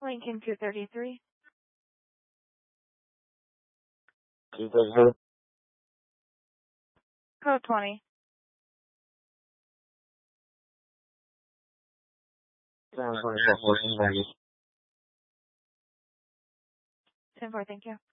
Lincoln 233. 233. Code 20. 744, 14 Vegas. 10-4, thank you.